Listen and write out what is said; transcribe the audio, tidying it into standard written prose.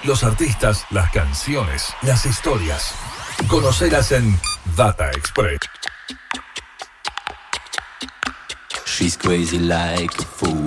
Los artistas, las canciones, las historias. Conocelas en Data Express. She's crazy like a fool.